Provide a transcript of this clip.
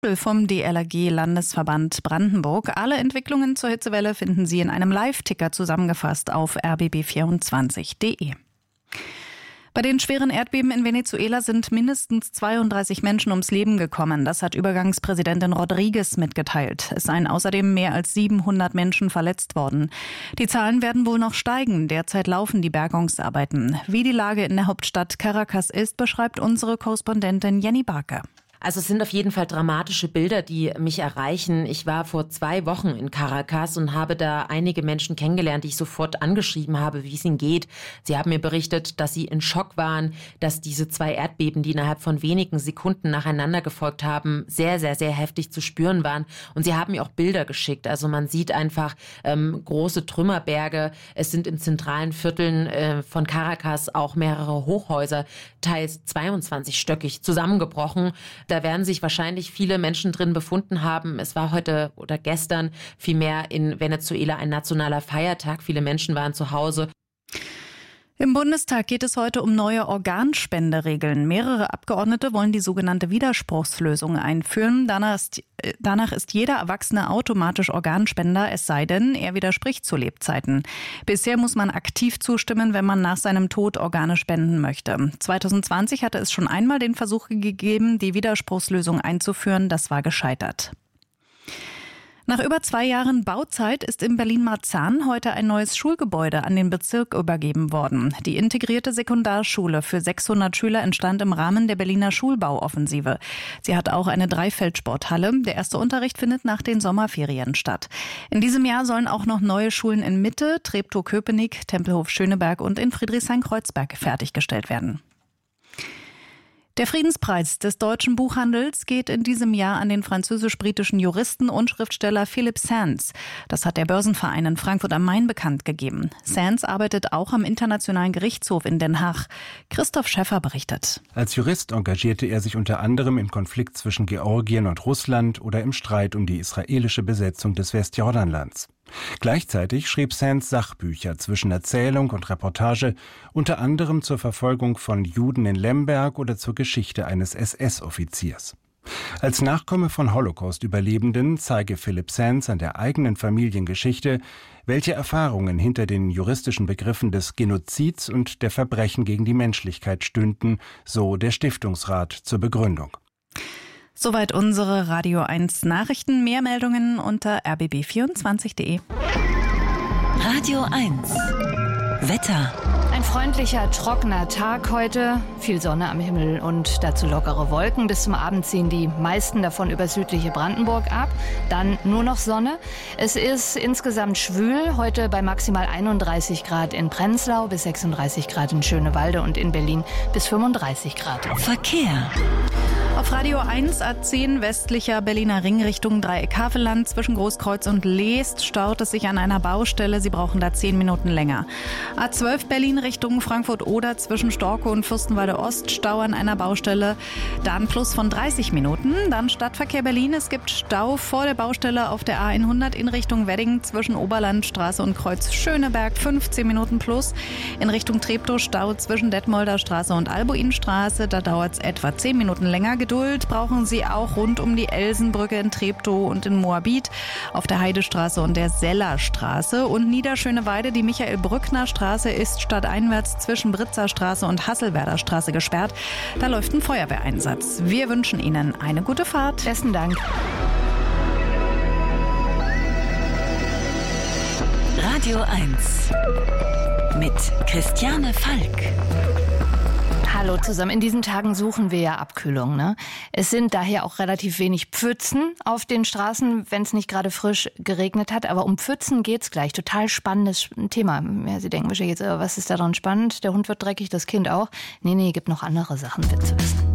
Vom DLRG Landesverband Brandenburg. Alle Entwicklungen zur Hitzewelle finden Sie in einem Live-Ticker zusammengefasst auf rbb24.de. Bei den schweren Erdbeben in Venezuela sind mindestens 32 Menschen ums Leben gekommen. Das hat Übergangspräsidentin Rodriguez mitgeteilt. Es seien außerdem mehr als 700 Menschen verletzt worden. Die Zahlen werden wohl noch steigen. Derzeit laufen die Bergungsarbeiten. Wie die Lage in der Hauptstadt Caracas ist, beschreibt unsere Korrespondentin Jenny Barke. Also es sind auf jeden Fall dramatische Bilder, die mich erreichen. Ich war vor 2 Wochen in Caracas und habe da einige Menschen kennengelernt, die ich sofort angeschrieben habe, wie es ihnen geht. Sie haben mir berichtet, dass sie in Schock waren, dass diese 2 Erdbeben, die innerhalb von wenigen Sekunden nacheinander gefolgt haben, sehr, sehr, sehr heftig zu spüren waren. Und sie haben mir auch Bilder geschickt. Also man sieht einfach große Trümmerberge. Es sind im zentralen Vierteln von Caracas auch mehrere Hochhäuser, teils 22-stöckig, zusammengebrochen. Da werden sich wahrscheinlich viele Menschen drin befunden haben. Es war heute oder gestern vielmehr in Venezuela ein nationaler Feiertag. Viele Menschen waren zu Hause. Im Bundestag geht es heute um neue Organspenderegeln. Mehrere Abgeordnete wollen die sogenannte Widerspruchslösung einführen. Danach ist jeder Erwachsene automatisch Organspender, es sei denn, er widerspricht zu Lebzeiten. Bisher muss man aktiv zustimmen, wenn man nach seinem Tod Organe spenden möchte. 2020 hatte es schon einmal den Versuch gegeben, die Widerspruchslösung einzuführen. Das war gescheitert. Nach über 2 Jahren Bauzeit ist in Berlin-Marzahn heute ein neues Schulgebäude an den Bezirk übergeben worden. Die integrierte Sekundarschule für 600 Schüler entstand im Rahmen der Berliner Schulbauoffensive. Sie hat auch eine Dreifeldsporthalle. Der erste Unterricht findet nach den Sommerferien statt. In diesem Jahr sollen auch noch neue Schulen in Mitte, Treptow-Köpenick, Tempelhof-Schöneberg und in Friedrichshain-Kreuzberg fertiggestellt werden. Der Friedenspreis des deutschen Buchhandels geht in diesem Jahr an den französisch-britischen Juristen und Schriftsteller Philip Sands. Das hat der Börsenverein in Frankfurt am Main bekannt gegeben. Sands arbeitet auch am Internationalen Gerichtshof in Den Haag. Christoph Schäffer berichtet. Als Jurist engagierte er sich unter anderem im Konflikt zwischen Georgien und Russland oder im Streit um die israelische Besetzung des Westjordanlands. Gleichzeitig schrieb Sands Sachbücher zwischen Erzählung und Reportage, unter anderem zur Verfolgung von Juden in Lemberg oder zur Geschichte eines SS-Offiziers. Als Nachkomme von Holocaust-Überlebenden zeige Philip Sands an der eigenen Familiengeschichte, welche Erfahrungen hinter den juristischen Begriffen des Genozids und der Verbrechen gegen die Menschlichkeit stünden, so der Stiftungsrat zur Begründung. Soweit unsere Radio 1 Nachrichten. Mehr Meldungen unter rbb24.de. Radio 1 Wetter. Ein freundlicher, trockener Tag heute. Viel Sonne am Himmel und dazu lockere Wolken. Bis zum Abend ziehen die meisten davon über südliche Brandenburg ab. Dann nur noch Sonne. Es ist insgesamt schwül. Heute bei maximal 31 Grad in Prenzlau, bis 36 Grad in Schönewalde und in Berlin bis 35 Grad. Verkehr. Auf Radio 1 A10 westlicher Berliner Ring Richtung Dreieck-Havelland zwischen Großkreuz und Leest staut es sich an einer Baustelle. Sie brauchen da 10 Minuten länger. A12 Berlin Richtung Frankfurt-Oder zwischen Storkow und Fürstenwalde Ost, Stau an einer Baustelle. Da ein Plus von 30 Minuten. Dann Stadtverkehr Berlin. Es gibt Stau vor der Baustelle auf der A100 in Richtung Wedding zwischen Oberlandstraße und Kreuz Schöneberg. 15 Minuten plus. In Richtung Treptow Stau zwischen Detmolder Straße und Albuinstraße. Da dauert es etwa 10 Minuten länger. Geduld brauchen Sie auch rund um die Elsenbrücke in Treptow und in Moabit, auf der Heidestraße und der Sellerstraße. Und Niederschöneweide, die Michael-Brückner-Straße ist stadteinwärts zwischen Britzer Straße und Hasselwerder Straße gesperrt. Da läuft ein Feuerwehreinsatz. Wir wünschen Ihnen eine gute Fahrt. Besten Dank. Radio 1 mit Christiane Falk. Hallo zusammen. In diesen Tagen suchen wir ja Abkühlung, ne? Es sind daher auch relativ wenig Pfützen auf den Straßen, wenn es nicht gerade frisch geregnet hat. Aber um Pfützen geht's gleich. Total spannendes Thema. Ja, Sie denken wahrscheinlich jetzt, was ist daran spannend? Der Hund wird dreckig, das Kind auch. Nee, gibt noch andere Sachen zu wissen.